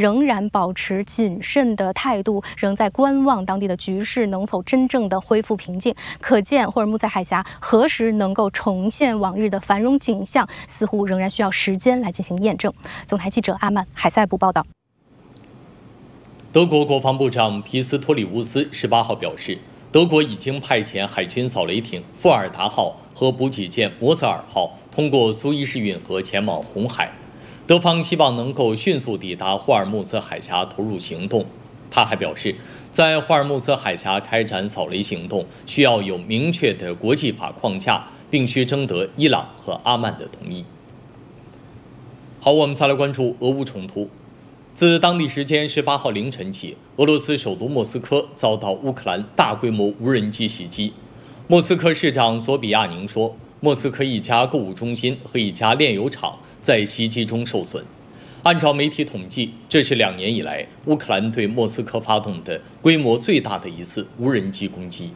仍然保持谨慎的态度，仍在观望当地的局势能否真正的恢复平静。可见霍尔木兹海峡何时能够重现往日的繁荣景象，似乎仍然需要时间来进行验证。总台记者阿曼海塞布报道。 德国国防部长皮斯托里乌斯18号表示，德国已经派遣海军扫雷艇富尔达号和补给舰摩泽尔号通过苏伊士运河前往红海，德方希望能够迅速抵达霍尔木兹海峡投入行动。他还表示，在霍尔木兹海峡开展扫雷行动需要有明确的国际法框架，并需征得伊朗和阿曼的同意。好，我们再来关注俄乌冲突。自当地时间18号凌晨起，俄罗斯首都莫斯科遭到乌克兰大规模无人机袭击。莫斯科市长索比亚宁说，莫斯科一家购物中心和一家炼油厂在袭击中受损。按照媒体统计，这是2年以来乌克兰对莫斯科发动的规模最大的一次无人机攻击。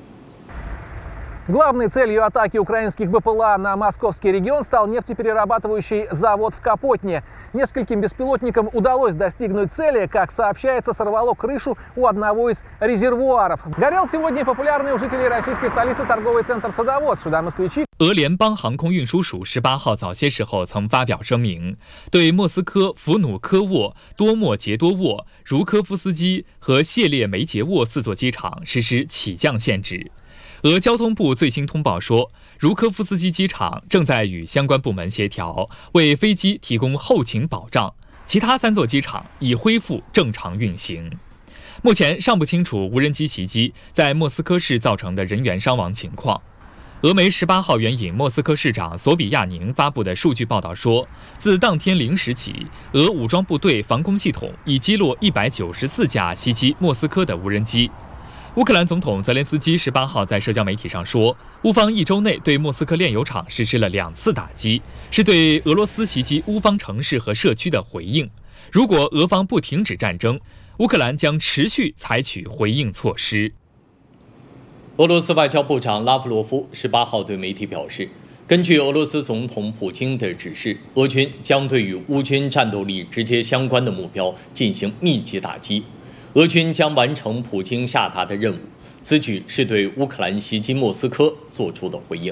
Главной целью атаки украинских БПЛА на московский регион стал нефтеперерабатывающий завод в Капотне. Нескольким беспилотникам удалось достигнуть цели. Как сообщается, сорвало крышу у одного из резервуаров. Горел сегодня популярный у жителей российской столицы торговый центр «Садовод». Сюда москвичи. 俄联邦航空运输署18号早些时候曾发表声明，对莫斯科弗努科沃、多莫捷多沃、茹科夫斯基和谢列梅捷沃4座机场实施起降限制。俄交通部最新通报说，茹科夫斯基机场正在与相关部门协调，为飞机提供后勤保障。其他3座机场已恢复正常运行。目前尚不清楚无人机袭击在莫斯科市造成的人员伤亡情况。俄媒18号援引莫斯科市长索比亚宁发布的数据报道说，自当天0时起，俄武装部队防空系统已击落194架袭击莫斯科的无人机。乌克兰总统泽连斯基18号在社交媒体上说，乌方1周内对莫斯科炼油厂实施了2次打击，是对俄罗斯袭击乌方城市和社区的回应。如果俄方不停止战争，乌克兰将持续采取回应措施。 俄罗斯外交部长拉夫罗夫18号对媒体表示，根据俄罗斯总统普京的指示，俄军将对与乌军战斗力直接相关的目标进行密集打击。俄军将完成普京下达的任务，此举是对乌克兰袭击莫斯科做出的回应。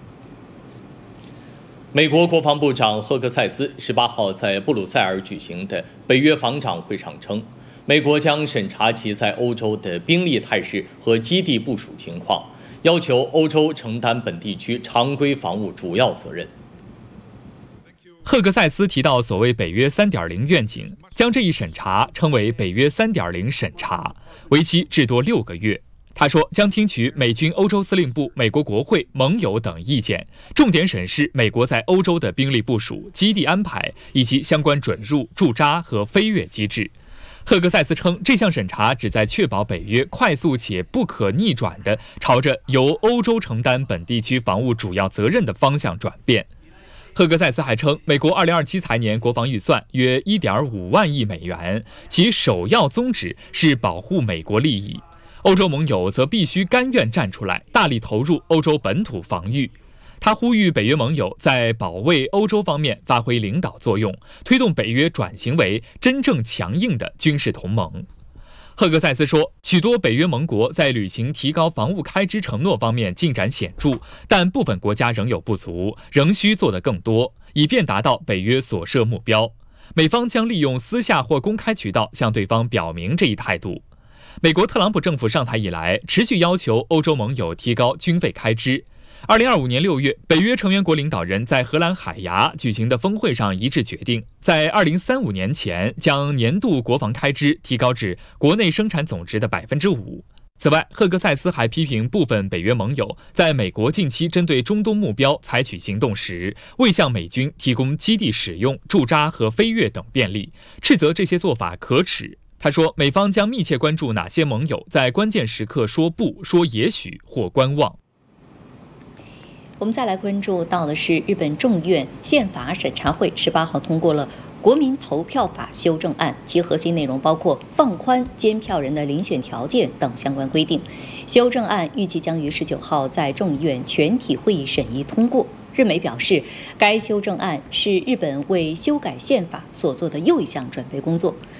美国国防部长赫克塞斯18号在布鲁塞尔举行的北约防长会上称，美国将审查其在欧洲的兵力态势和基地部署情况，要求欧洲承担本地区常规防务主要责任。 赫克塞斯提到所谓北约 3.0 愿景，将这一审查称为北约 3.0 审查，为期至多6个月。他说，将听取美军欧洲司令部、美国国会、盟友等意见，重点审视美国在欧洲的兵力部署、基地安排以及相关准入、驻扎和飞越机制。赫克塞斯称，这项审查旨在确保北约快速且不可逆转地朝着由欧洲承担本地区防务主要责任的方向转变。赫克塞斯还称，美国2027财年国防预算约1.5万亿美元，其首要宗旨是保护美国利益。欧洲盟友则必须甘愿站出来，大力投入欧洲本土防御。他呼吁北约盟友在保卫欧洲方面发挥领导作用，推动北约转型为真正强硬的军事同盟。赫克塞斯说，许多北约盟国在履行提高防务开支承诺方面进展显著，但部分国家仍有不足，仍需做得更多，以便达到北约所设目标。美方将利用私下或公开渠道向对方表明这一态度。美国特朗普政府上台以来，持续要求欧洲盟友提高军费开支。2025年6月，北约成员国领导人在荷兰海牙举行的峰会上一致决定，在2035年前将年度国防开支提高至国内生产总值的5%。此外，赫克塞斯还批评部分北约盟友在美国近期针对中东目标采取行动时，未向美军提供基地使用、驻扎和飞越等便利，斥责这些做法可耻。他说，美方将密切关注哪些盟友在关键时刻说不、说也许或观望。 我们再来关注到的是，日本众院宪法审查会18号通过了国民投票法修正案，其核心内容包括放宽监票人的遴选条件等相关规定。修正案预计将于19号在众议院全体会议审议通过。日媒表示，该修正案是日本为修改宪法所做的又一项准备工作。